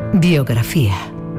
Biografía.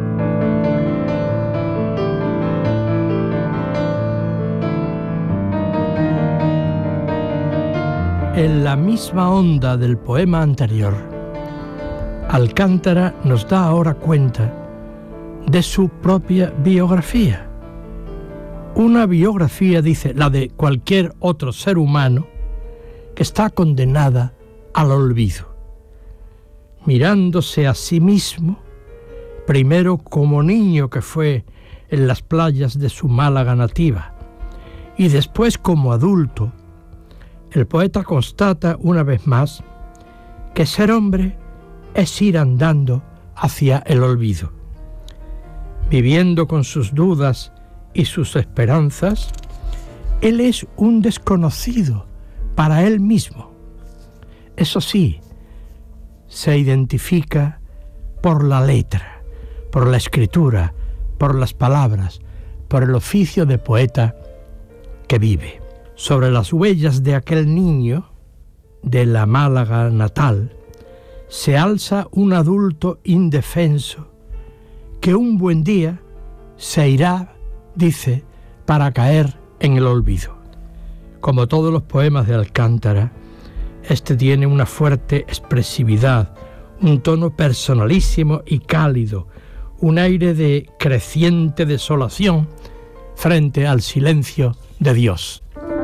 En la misma onda del poema anterior, Alcántara nos da ahora cuenta de su propia biografía. Una biografía, dice, la de cualquier otro ser humano, que está condenada al olvido. Mirándose a sí mismo, primero como niño que fue en las playas de su Málaga nativa, y después como adulto, el poeta constata una vez más que ser hombre es ir andando hacia el olvido. Viviendo con sus dudas y sus esperanzas, él es un desconocido para él mismo. Eso sí, se identifica por la letra, por la escritura, por las palabras, por el oficio de poeta que vive. Sobre las huellas de aquel niño, de la Málaga natal, se alza un adulto indefenso que un buen día se irá, dice, para caer en el olvido. Como todos los poemas de Alcántara, este tiene una fuerte expresividad, un tono personalísimo y cálido, un aire de creciente desolación frente al silencio de Dios.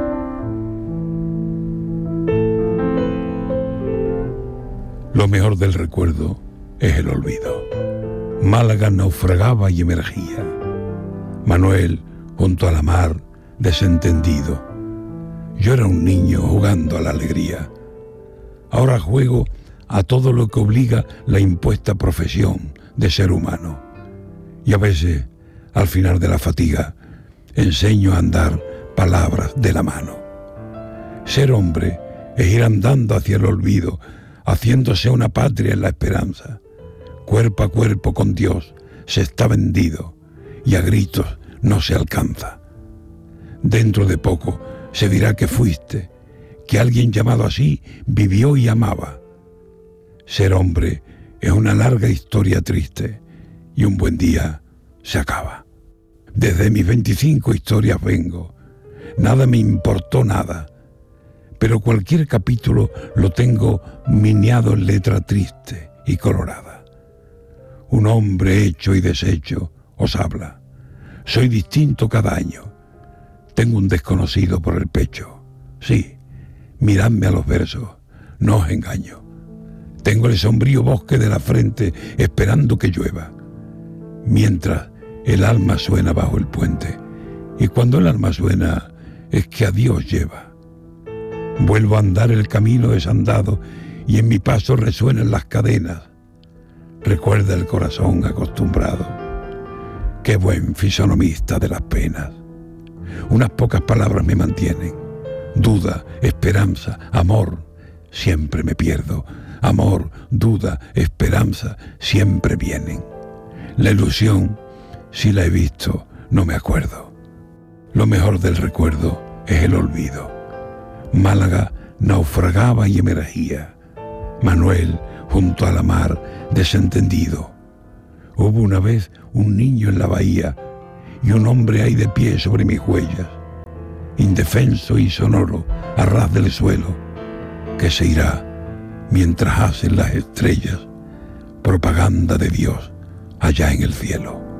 Lo mejor del recuerdo es el olvido. Málaga naufragaba y emergía. Manuel junto a la mar, desentendido. Yo era un niño jugando a la alegría. Ahora juego a todo lo que obliga la impuesta profesión de ser humano. Y a veces, al final de la fatiga, enseño a andar palabras de la mano. Ser hombre es ir andando hacia el olvido, haciéndose una patria en la esperanza. Cuerpo a cuerpo con Dios se está vendido y a gritos no se alcanza. Dentro de poco se dirá que fuiste, que alguien llamado así vivió y amaba. Ser hombre es una larga historia triste y un buen día se acaba. Desde mis 25 historias vengo, nada me importó nada, pero cualquier capítulo lo tengo miniado en letra triste y colorada. Un hombre hecho y deshecho os habla. Soy distinto cada año. Tengo un desconocido por el pecho. Sí, miradme a los versos, no os engaño. Tengo el sombrío bosque de la frente esperando que llueva, mientras el alma suena bajo el puente. Y cuando el alma suena es que a Dios lleva. Vuelvo a andar el camino desandado y en mi paso resuenan las cadenas. Recuerda el corazón acostumbrado. Qué buen fisonomista de las penas. Unas pocas palabras me mantienen. Duda, esperanza, amor, siempre me pierdo. Amor, duda, esperanza, siempre vienen. La ilusión, si la he visto, no me acuerdo. Lo mejor del recuerdo es el olvido. Málaga naufragaba y emergía. Manuel junto a la mar, desentendido. Hubo una vez un niño en la bahía y un hombre ahí de pie sobre mis huellas, indefenso y sonoro a ras del suelo, que se irá mientras hacen las estrellas propaganda de Dios allá en el cielo.